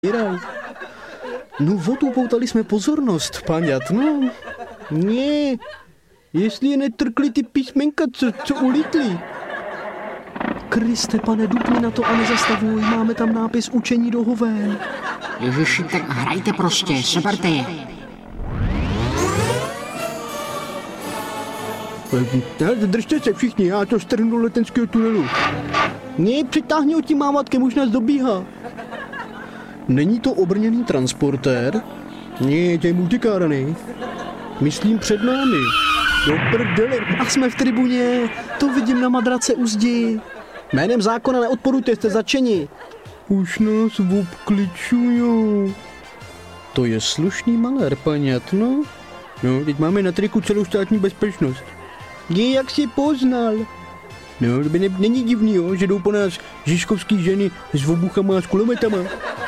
Jiraj. No odopoutali jsme pozornost, paňat, no. Ne, jestli je netrkli ty písmenka, co ulítli. Kriste, pane, dupni na to a nezastavuj, máme tam nápis učení do hoven. Ježiši, tak hrajte prostě, seberte je. Držte se všichni, já to strhnu do letenského tunelu. Ne, přitáhni ho tím mávatkem, už nás dobíhá. Není to obrněný transportér? Ne, to je multikáraný. Myslím před námi. Do prdele. A jsme v tribuně. To vidím na madrace u zdi. Jménem zákona neodporujte, jste začeni. Už nás obkličujou. To je slušný malér, paňat, no. No, teď máme na triku celou státní bezpečnost. Je, jak si poznal. No, není divný, jo, že jdou po nás žižkovský ženy s obuchama a s kulometama.